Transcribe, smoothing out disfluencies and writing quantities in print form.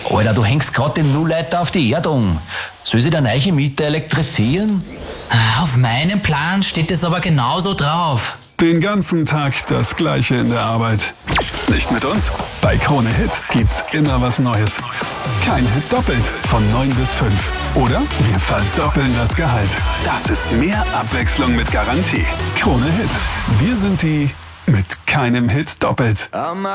Alter, du hängst grad den Nullleiter auf die Erdung. Soll sich der neue Mieter elektrisieren? Auf meinem Plan steht es aber genauso drauf. Den ganzen Tag das Gleiche in der Arbeit. Nicht mit uns? Bei Krone Hit gibt's immer was Neues. Kein Hit doppelt von 9 bis 5. Oder wir verdoppeln das Gehalt. Das ist mehr Abwechslung mit Garantie. Krone Hit. Wir sind die mit keinem Hit doppelt.